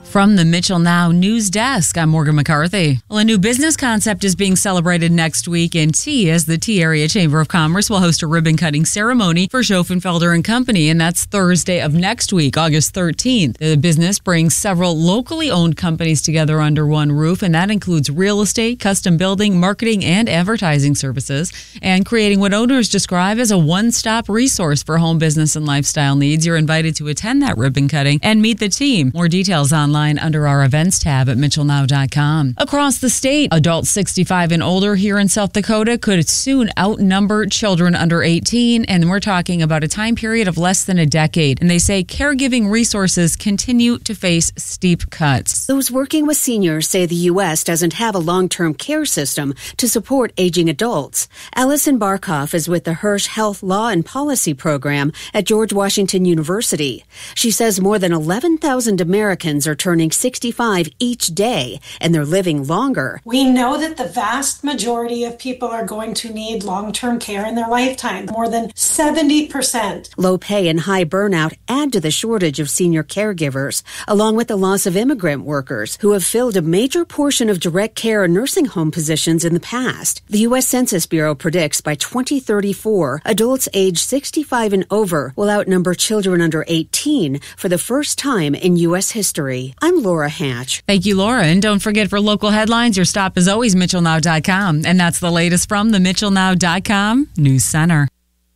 From the Mitchell Now News Desk, I'm Morgan McCarthy. Well, a new business concept is being celebrated next week in T, as the T Area Chamber of Commerce will host a ribbon-cutting ceremony for Schoenfelder and Company, and that's Thursday of next week, August 13th. The business brings several locally owned companies together under one roof, and that includes real estate, custom building, marketing, and advertising services, and creating what owners describe as a one-stop resource for home business and lifestyle needs. You're invited to attend that ribbon cutting and meet the team. More details online under our events tab at mitchellnow.com. Across the state, adults 65 and older here in South Dakota could soon outnumber children under 18, and we're talking about a time period of less than a decade. And they say caregiving resources continue to face steep cuts. Those working with seniors say the U.S. doesn't have a long-term care system to support aging adults. Allison Barkoff is with the Hirsch Health Law and Policy Program at George Washington University. She says more than 11,000 Americans are turning 65 each day, and they're living longer. We know that the vast majority of people are going to need long-term care in their lifetime, more than 70%. Low pay and high burnout add to the shortage of senior caregivers, along with the loss of immigrant workers who have filled a major portion of direct care and nursing home positions in the past. The U.S. Census Bureau predicts by 2034, adults age 65 and over will outnumber children under 18 for the first time in U.S. history. I'm Laura Hatch. Thank you, Laura. And don't forget, for local headlines, your stop is always mitchellnow.com. And that's the latest from the mitchellnow.com News Center.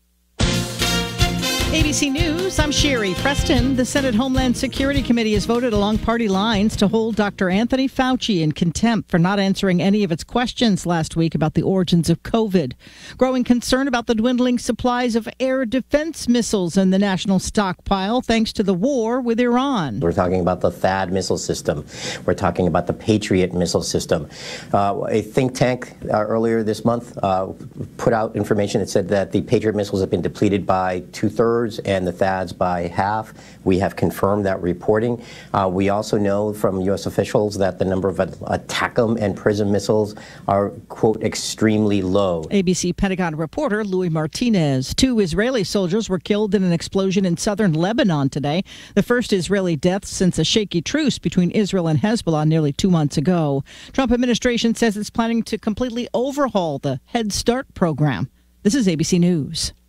ABC News, I'm Sherry Preston. The Senate Homeland Security Committee has voted along party lines to hold Dr. Anthony Fauci in contempt for not answering any of its questions last week about the origins of COVID. Growing concern about the dwindling supplies of air defense missiles in the national stockpile thanks to the war with Iran. We're talking about the THAAD missile system. We're talking about the Patriot missile system. A think tank earlier this month put out information that said that the Patriot missiles have been depleted by 2/3 and the THAADs by half. We have confirmed that reporting. We also know from U.S. officials that the number of ATACMS and PRISM missiles are, quote, extremely low. ABC Pentagon reporter Louis Martinez. 2 Israeli soldiers were killed in an explosion in southern Lebanon today, the first Israeli death since a shaky truce between Israel and Hezbollah nearly 2 months ago. Trump administration says it's planning to completely overhaul the Head Start program. This is ABC News.